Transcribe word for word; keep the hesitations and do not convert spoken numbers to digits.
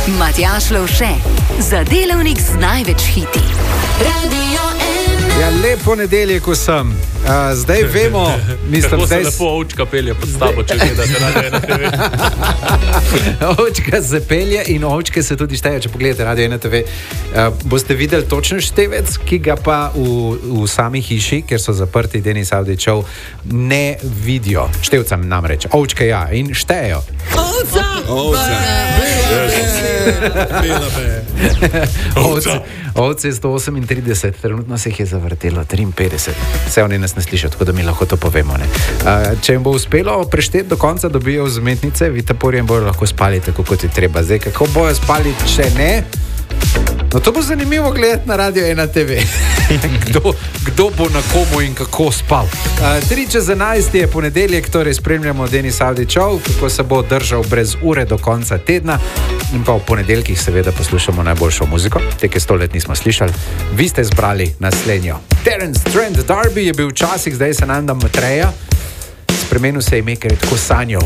Matjaž Lovše, za delavnik z največ hiti. Radio ena. Ja, lepo nedeljek vsem. Uh, zdaj vemo, mislim, kako se zdaj... lepo ovčka pelje pod stavo, če gledate Radio ena te ve. Ovčka se pelje in ovčke se tudi šteje, če pogledate Radio ena te ve. Uh, boste videli točen števec, ki ga pa v, v sami hiši, ker so zaprti Denis Avdićev, ne vidijo. Števcem namreč. Ovčke ja in štejejo. Ovca! Ovca! Bela be! Ovce, ovce je sto osemintrideset, trenutno se jih je zavrtelo triinpetdeset. Vse oni nas ne slišijo, tako da mi lahko to povemo. Ne? Uh, če jim bo uspelo prešteti do konca, dobijo vzmetnice, vitaporjem bojo lahko spali tako, kot je treba. Zdaj, kako bojo spali, če ne? No, to bo zanimivo gledati na Radio ena te ve. kdo, kdo bo na komu in kako spal. Uh, tri čez enajst je ponedeljek, torej spremljamo Denis Avdićev, kako se bo držal brez ure do konca tedna. In pa v ponedeljkih seveda poslušamo najboljšo muziko, te, ki sto let nismo slišali. Vi ste zbrali naslednjo. Terence Trent D'Arby je bil včasih, zdaj se nam da Matreja. Spremenil se je ime, ker je tako sanjal.